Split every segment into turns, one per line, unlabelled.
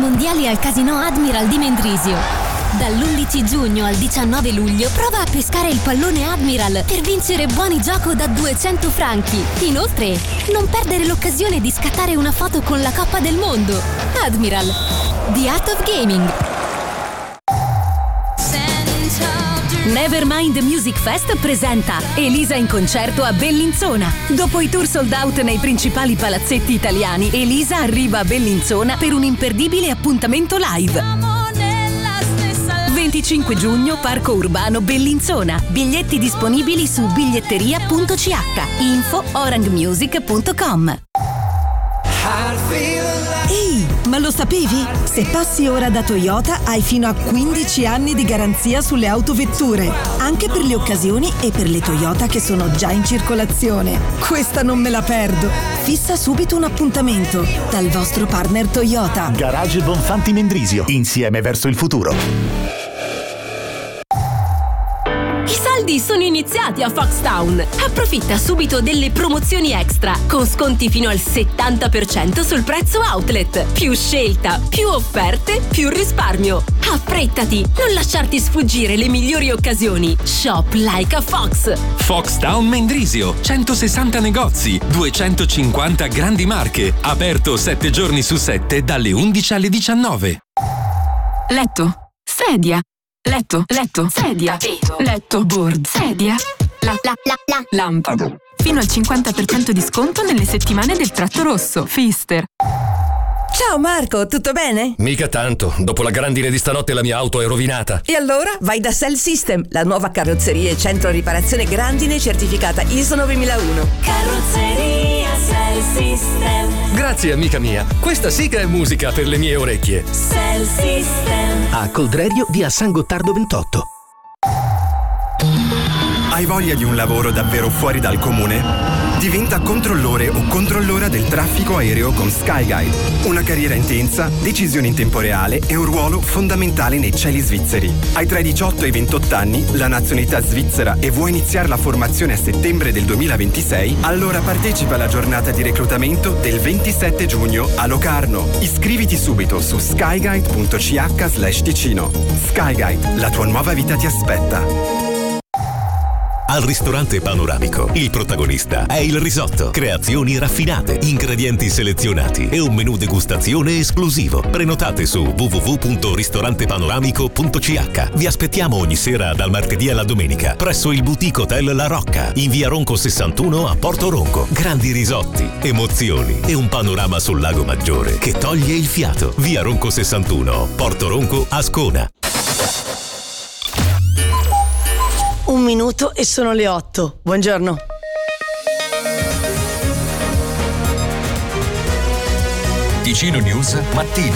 mondiali al Casinò Admiral di Mendrisio. Dall'11 giugno al 19 luglio prova a pescare il pallone Admiral per vincere buoni gioco da 200 franchi. Inoltre, non perdere l'occasione di scattare una foto con la Coppa del Mondo. Admiral, The Art of Gaming. Nevermind Music Fest presenta Elisa in concerto a Bellinzona. Dopo i tour sold out nei principali palazzetti italiani, Elisa arriva a Bellinzona per un imperdibile appuntamento live. 25 giugno, Parco Urbano Bellinzona. Biglietti disponibili su biglietteria.ch. Info orangmusic.com.
Ehi, ma lo sapevi? Se passi ora da Toyota hai fino a 15 anni di garanzia sulle autovetture, anche per le occasioni e per le Toyota che sono già in circolazione. Questa non me la perdo. Fissa subito un appuntamento dal vostro partner Toyota.
Garage Bonfanti Mendrisio, insieme verso il futuro.
I saldi sono iniziati a Foxtown. Approfitta subito delle promozioni extra con sconti fino al 70% sul prezzo outlet. Più scelta, più offerte, più risparmio. Affrettati, non lasciarti sfuggire le migliori occasioni. Shop like a Fox.
Foxtown Mendrisio, 160 negozi, 250 grandi marche. Aperto 7 giorni su 7 dalle 11 alle 19.
Letto, sedia. Letto, sedia, letto, board, sedia, lampada. Fino al 50% di sconto nelle settimane del tratto rosso. Fister.
Ciao Marco, tutto bene?
Mica tanto, dopo la grandine di stanotte la mia auto è rovinata.
E allora vai da Cell System, la nuova carrozzeria e centro riparazione grandine certificata ISO 9001.
Carrozzeria Cell System.
Grazie amica mia, questa sì che è musica per le mie orecchie.
Cell System.
A Coldrerio, via San Gottardo 28.
Hai voglia di un lavoro davvero fuori dal comune? Diventa controllore o controllora del traffico aereo con Skyguide. Una carriera intensa, decisioni in tempo reale e un ruolo fondamentale nei cieli svizzeri. Hai tra i 18 e i 28 anni, la nazionalità svizzera e vuoi iniziare la formazione a settembre del 2026? Allora partecipa alla giornata di reclutamento del 27 giugno a Locarno. Iscriviti subito su skyguide.ch/Ticino. Skyguide, la tua nuova vita ti aspetta.
Al ristorante Panoramico il protagonista è il risotto. Creazioni raffinate, ingredienti selezionati e un menù degustazione esclusivo. Prenotate su www.ristorantepanoramico.ch. Vi aspettiamo ogni sera dal martedì alla domenica presso il Boutique Hotel La Rocca in via Ronco 61 a Porto Ronco. Grandi risotti, emozioni e un panorama sul lago Maggiore che toglie il fiato. Via Ronco 61, Porto Ronco, Ascona.
1 minuto e sono le 8. Buongiorno.
Ticino News mattina.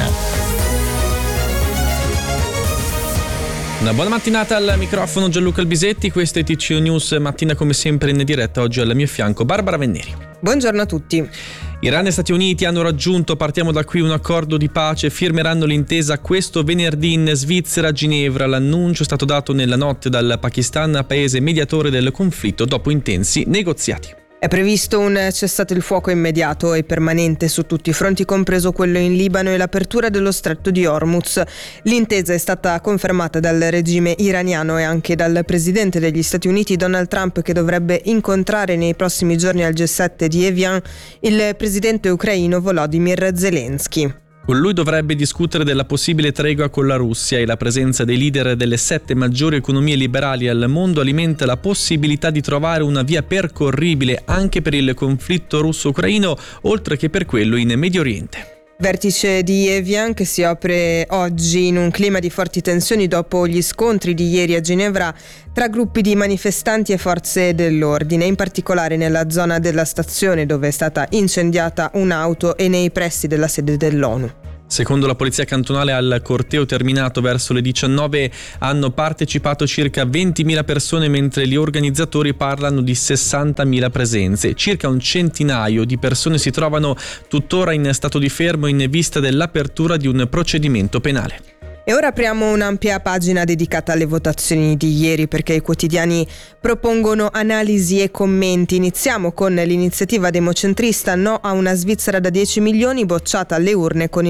Una buona mattinata al microfono Gianluca Albisetti, questo è Ticino News mattina come sempre in diretta. Oggi al mio fianco Barbara Venneri.
Buongiorno a tutti.
Iran e Stati Uniti hanno raggiunto, partiamo da qui, un accordo di pace, firmeranno l'intesa questo venerdì in Svizzera a Ginevra. L'annuncio è stato dato nella notte dal Pakistan, paese mediatore del conflitto, dopo intensi negoziati.
È previsto un cessate il fuoco immediato e permanente su tutti i fronti, compreso quello in Libano e l'apertura dello stretto di Hormuz. L'intesa è stata confermata dal regime iraniano e anche dal presidente degli Stati Uniti Donald Trump, che dovrebbe incontrare nei prossimi giorni al G7 di Evian il presidente ucraino Volodymyr Zelensky.
Con lui dovrebbe discutere della possibile tregua con la Russia e la presenza dei leader delle 7 maggiori economie liberali al mondo alimenta la possibilità di trovare una via percorribile anche per il conflitto russo-ucraino, oltre che per quello in Medio Oriente.
Vertice di Evian che si apre oggi in un clima di forti tensioni dopo gli scontri di ieri a Ginevra tra gruppi di manifestanti e forze dell'ordine, in particolare nella zona della stazione dove è stata incendiata un'auto e nei pressi della sede dell'ONU.
Secondo la polizia cantonale, al corteo terminato verso le 19 hanno partecipato circa 20.000 persone, mentre gli organizzatori parlano di 60.000 presenze. Circa un centinaio di persone si trovano tuttora in stato di fermo in vista dell'apertura di un procedimento penale.
E ora apriamo un'ampia pagina dedicata alle votazioni di ieri, perché i quotidiani propongono analisi e commenti. Iniziamo con l'iniziativa democentrista No a una Svizzera da 10 milioni, bocciata alle urne con il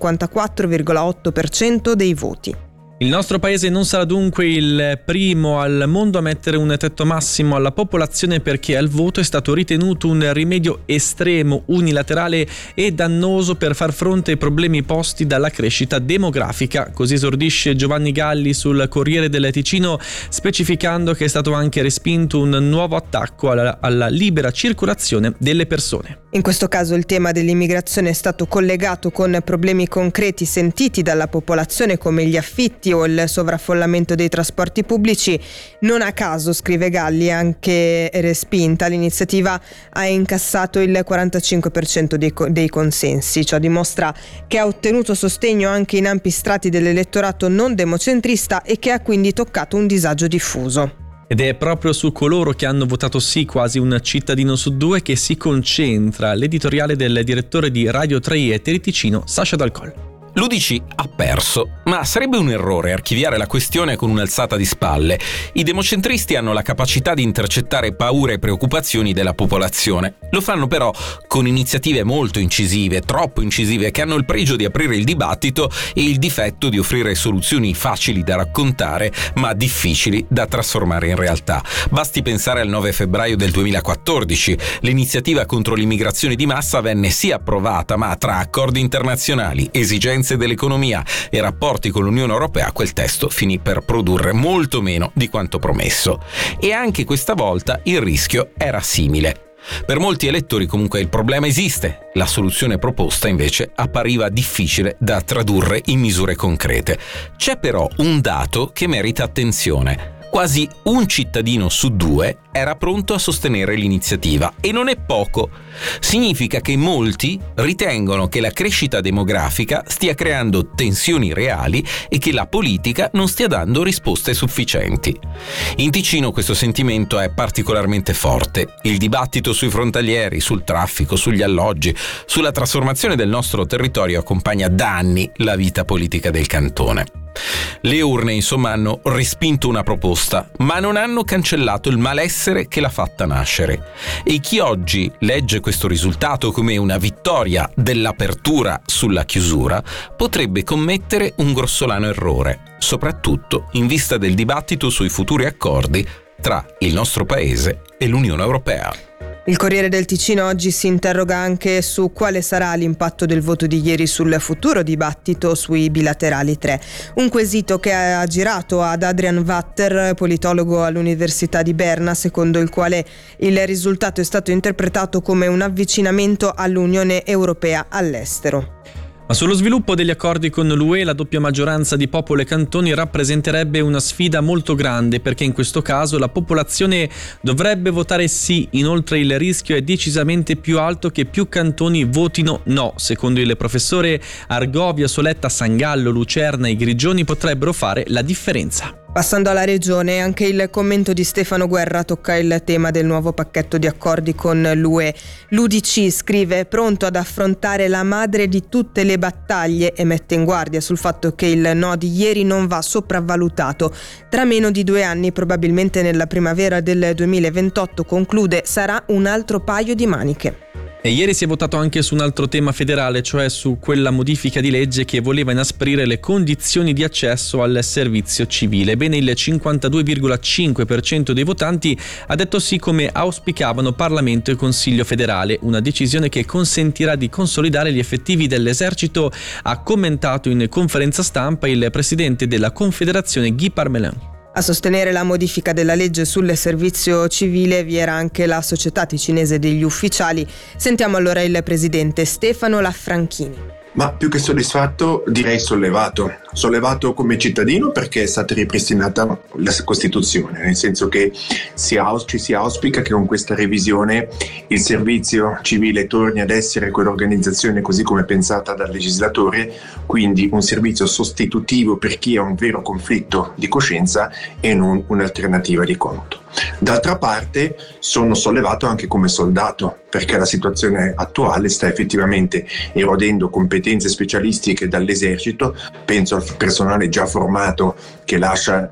54,8% dei voti.
Il nostro paese non sarà dunque il primo al mondo a mettere un tetto massimo alla popolazione, perché al voto è stato ritenuto un rimedio estremo, unilaterale e dannoso per far fronte ai problemi posti dalla crescita demografica. Così esordisce Giovanni Galli sul Corriere del Ticino, specificando che è stato anche respinto un nuovo attacco alla libera circolazione delle persone.
In questo caso il tema dell'immigrazione è stato collegato con problemi concreti sentiti dalla popolazione, come gli affitti o il sovraffollamento dei trasporti pubblici. Non a caso, scrive Galli, anche respinta, l'iniziativa ha incassato il 45% dei consensi. Ciò dimostra che ha ottenuto sostegno anche in ampi strati dell'elettorato non democentrista e che ha quindi toccato un disagio diffuso.
Ed è proprio su coloro che hanno votato sì, quasi un cittadino su due, che si concentra l'editoriale del direttore di Radio 3 Eteri Ticino, Sasha Dal Coll.
L'UDC ha perso, ma sarebbe un errore archiviare la questione con un'alzata di spalle. I democentristi hanno la capacità di intercettare paure e preoccupazioni della popolazione. Lo fanno però con iniziative molto incisive, troppo incisive, che hanno il pregio di aprire il dibattito e il difetto di offrire soluzioni facili da raccontare, ma difficili da trasformare in realtà. Basti pensare al 9 febbraio del 2014. L'iniziativa contro l'immigrazione di massa venne sì approvata, ma tra accordi internazionali, esigenze dell'economia e rapporti con l'Unione Europea, quel testo finì per produrre molto meno di quanto promesso. E anche questa volta il rischio era simile. Per molti elettori comunque il problema esiste, la soluzione proposta invece appariva difficile da tradurre in misure concrete. C'è però un dato che merita attenzione. Quasi un cittadino su due era pronto a sostenere l'iniziativa, e non è poco. Significa che molti ritengono che la crescita demografica stia creando tensioni reali e che la politica non stia dando risposte sufficienti. In Ticino questo sentimento è particolarmente forte. Il dibattito sui frontalieri, sul traffico, sugli alloggi, sulla trasformazione del nostro territorio accompagna da anni la vita politica del cantone. Le urne, insomma, hanno respinto una proposta, ma non hanno cancellato il malessere che l'ha fatta nascere. E chi oggi legge questo risultato come una vittoria dell'apertura sulla chiusura potrebbe commettere un grossolano errore, soprattutto in vista del dibattito sui futuri accordi tra il nostro paese e l'Unione Europea.
Il Corriere del Ticino oggi si interroga anche su quale sarà l'impatto del voto di ieri sul futuro dibattito sui bilaterali 3. Un quesito che ha girato ad Adrian Watter, politologo all'Università di Berna, secondo il quale il risultato è stato interpretato come un avvicinamento all'Unione Europea all'estero.
Ma sullo sviluppo degli accordi con l'UE, la doppia maggioranza di popolo e cantoni rappresenterebbe una sfida molto grande, perché in questo caso la popolazione dovrebbe votare sì. Inoltre il rischio è decisamente più alto che più cantoni votino no. Secondo il professore, Argovia, Soletta, Sangallo, Lucerna e Grigioni potrebbero fare la differenza.
Passando alla regione, anche il commento di Stefano Guerra tocca il tema del nuovo pacchetto di accordi con l'UE. L'UDC scrive pronto ad affrontare la madre di tutte le battaglie e mette in guardia sul fatto che il no di ieri non va sopravvalutato. Tra meno di 2 anni, probabilmente nella primavera del 2028, conclude, sarà un altro paio di maniche.
E ieri si è votato anche su un altro tema federale, cioè su quella modifica di legge che voleva inasprire le condizioni di accesso al servizio civile. Ebbene, il 52,5% dei votanti ha detto sì, come auspicavano Parlamento e Consiglio federale, una decisione che consentirà di consolidare gli effettivi dell'esercito, ha commentato in conferenza stampa il presidente della Confederazione Guy Parmelin.
A sostenere la modifica della legge sul servizio civile vi era anche la società ticinese degli ufficiali. Sentiamo allora il presidente Stefano Laffranchini.
Ma più che soddisfatto, direi sollevato. Sollevato come cittadino perché è stata ripristinata la Costituzione, nel senso che ci si auspica che con questa revisione il servizio civile torni ad essere quell'organizzazione così come pensata dal legislatore, quindi un servizio sostitutivo per chi ha un vero conflitto di coscienza e non un'alternativa di conto. D'altra parte sono sollevato anche come soldato, perché la situazione attuale sta effettivamente erodendo competenze specialistiche dall'esercito, penso al personale già formato che lascia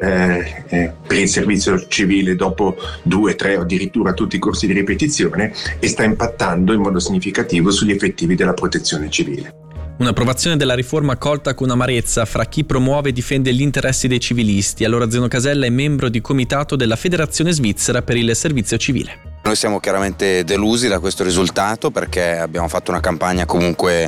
per il servizio civile dopo 2, 3 o addirittura tutti i corsi di ripetizione, e sta impattando in modo significativo sugli effettivi della protezione civile.
Un'approvazione della riforma accolta con amarezza fra chi promuove e difende gli interessi dei civilisti. Allora Zeno Casella è membro di comitato della Federazione Svizzera per il Servizio Civile.
Noi siamo chiaramente delusi da questo risultato, perché abbiamo fatto una campagna comunque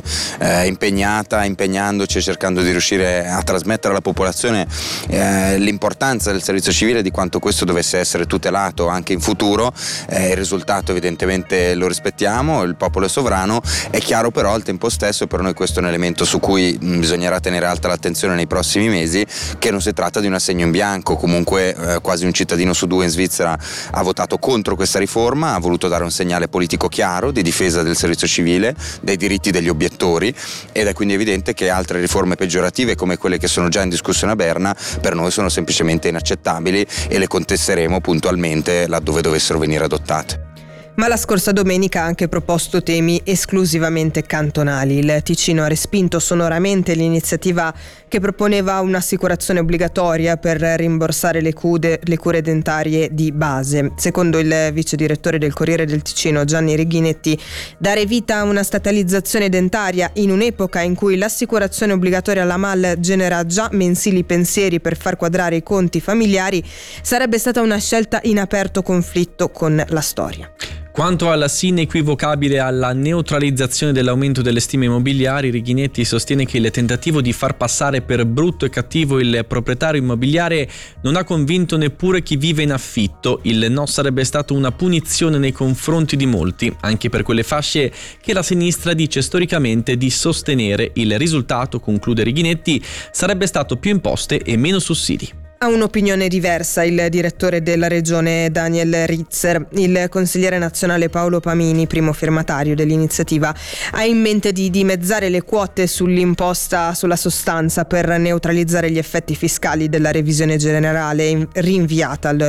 impegnandoci e cercando di riuscire a trasmettere alla popolazione l'importanza del servizio civile, di quanto questo dovesse essere tutelato anche in futuro. Il risultato evidentemente lo rispettiamo, il popolo è sovrano. È chiaro però al tempo stesso, per noi questo è un elemento su cui bisognerà tenere alta l'attenzione nei prossimi mesi, che non si tratta di un assegno in bianco. Comunque quasi un cittadino su 2 in Svizzera ha votato contro questa riforma, ha voluto dare un segnale politico chiaro di difesa del servizio civile, dei diritti degli obiettori, ed è quindi evidente che altre riforme peggiorative come quelle che sono già in discussione a Berna per noi sono semplicemente inaccettabili e le contesteremo puntualmente laddove dovessero venire adottate.
Ma la scorsa domenica ha anche proposto temi esclusivamente cantonali. Il Ticino ha respinto sonoramente l'iniziativa che proponeva un'assicurazione obbligatoria per rimborsare le cure dentarie di base. Secondo il vice direttore del Corriere del Ticino, Gianni Righinetti, dare vita a una statalizzazione dentaria in un'epoca in cui l'assicurazione obbligatoria alla MAL genera già mensili pensieri per far quadrare i conti familiari sarebbe stata una scelta in aperto conflitto con la storia.
Quanto alla sì inequivocabile alla neutralizzazione dell'aumento delle stime immobiliari, Righinetti sostiene che il tentativo di far passare per brutto e cattivo il proprietario immobiliare non ha convinto neppure chi vive in affitto. Il no sarebbe stato una punizione nei confronti di molti, anche per quelle fasce che la sinistra dice storicamente di sostenere. Il risultato, conclude Righinetti, sarebbe stato più imposte e meno sussidi.
Ha un'opinione diversa il direttore della regione Daniel Ritzer. Il consigliere nazionale Paolo Pamini, primo firmatario dell'iniziativa, ha in mente di dimezzare le quote sull'imposta sulla sostanza per neutralizzare gli effetti fiscali della revisione generale rinviata al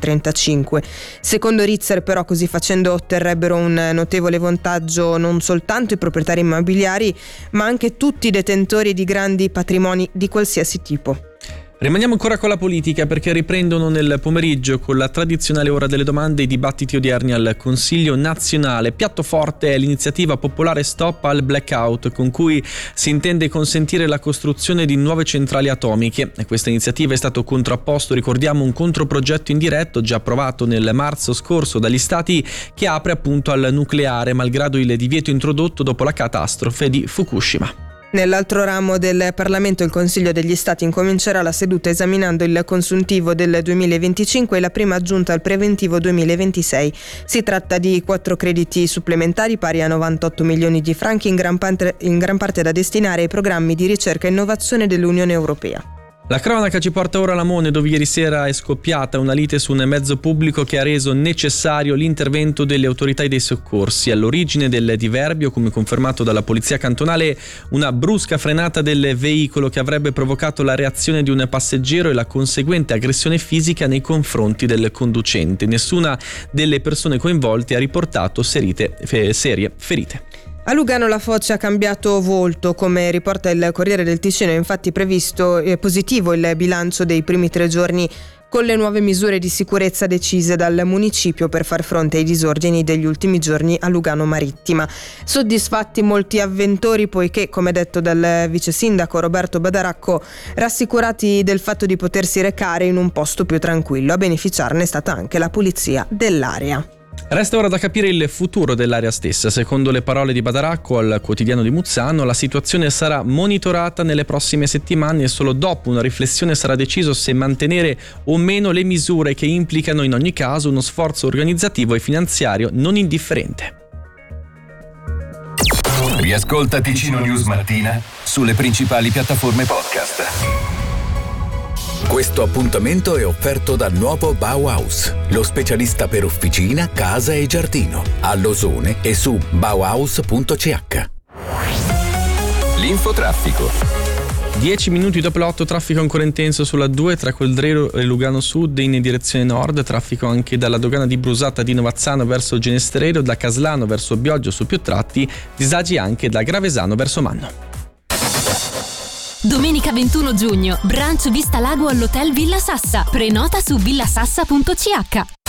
2035. Secondo Ritzer, però, così facendo otterrebbero un notevole vantaggio non soltanto i proprietari immobiliari, ma anche tutti i detentori di grandi patrimoni di qualsiasi tipo.
Rimaniamo ancora con la politica, perché riprendono nel pomeriggio con la tradizionale ora delle domande i dibattiti odierni al Consiglio nazionale. Piatto forte è l'iniziativa popolare Stop al Blackout, con cui si intende consentire la costruzione di nuove centrali atomiche. E questa iniziativa è stato contrapposto, ricordiamo, un controprogetto indiretto già approvato nel marzo scorso dagli stati, che apre appunto al nucleare, malgrado il divieto introdotto dopo la catastrofe di Fukushima.
Nell'altro ramo del Parlamento il Consiglio degli Stati incomincerà la seduta esaminando il consuntivo del 2025 e la prima aggiunta al preventivo 2026. Si tratta di 4 crediti supplementari pari a 98 milioni di franchi, in gran parte da destinare ai programmi di ricerca e innovazione dell'Unione Europea.
La cronaca ci porta ora a Lamone, dove ieri sera è scoppiata una lite su un mezzo pubblico che ha reso necessario l'intervento delle autorità e dei soccorsi. All'origine del diverbio, come confermato dalla polizia cantonale, una brusca frenata del veicolo che avrebbe provocato la reazione di un passeggero e la conseguente aggressione fisica nei confronti del conducente. Nessuna delle persone coinvolte ha riportato serie ferite.
A Lugano la foce ha cambiato volto, come riporta il Corriere del Ticino. È infatti positivo il bilancio dei primi 3 giorni con le nuove misure di sicurezza decise dal municipio per far fronte ai disordini degli ultimi giorni a Lugano Marittima. Soddisfatti molti avventori, poiché, come detto dal vice sindaco Roberto Badaracco, rassicurati del fatto di potersi recare in un posto più tranquillo. A beneficiarne è stata anche la polizia dell'area.
Resta ora da capire il futuro dell'area stessa. Secondo le parole di Badaracco al quotidiano di Muzzano, la situazione sarà monitorata nelle prossime settimane e solo dopo una riflessione sarà deciso se mantenere o meno le misure che implicano in ogni caso uno sforzo organizzativo e finanziario non indifferente.
Riascolta Ticino News Mattina sulle principali piattaforme podcast. Questo appuntamento è offerto dal nuovo Bauhaus, lo specialista per officina, casa e giardino, a Losone e su bauhaus.ch.
L'infotraffico.
10 minuti dopo l'8, traffico ancora intenso sulla 2 tra Coldrero e Lugano Sud in direzione nord, traffico anche dalla dogana di Brusata di Novazzano verso Genestrero, da Caslano verso Bioggio su più tratti, disagi anche da Gravesano verso Manno.
Domenica 21 giugno, brunch Vista Lago all'Hotel Villa Sassa. Prenota su villasassa.ch.